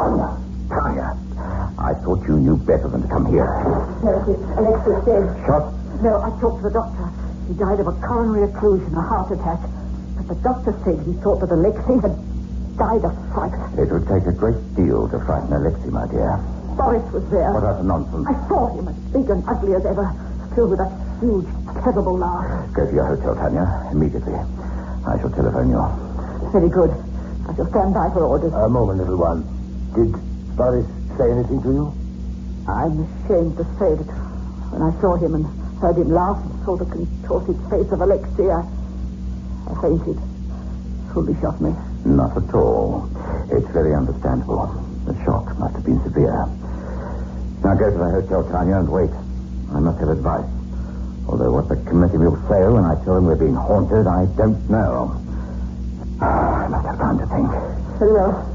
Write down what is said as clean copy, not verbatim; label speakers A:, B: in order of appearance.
A: Tanya, I thought you knew better than to come here.
B: No, it is. Alexei's dead.
A: Shot?
B: No, I talked to the doctor. He died of a coronary occlusion, a heart attack. But the doctor said he thought that Alexei had died of fright.
A: It would take a great deal to frighten Alexei, my dear.
B: Boris was there.
A: What utter nonsense.
B: I saw him as big and ugly as ever, still with that huge, terrible laugh.
A: Go to your hotel, Tanya, immediately. I shall telephone you.
B: Very good. I shall stand by for orders.
C: A moment, little one. Did Boris say anything to you?
B: I'm ashamed to say that when I saw him and heard him laugh and saw the contorted face of Alexei, I fainted. Foolish of me.
A: Not at all. It's very understandable. The shock must have been severe. Now go to the hotel, Tanya, and wait. I must have advice. Although what the committee will say when I tell them we're being haunted, I don't know. I must have time to think.
B: Very well.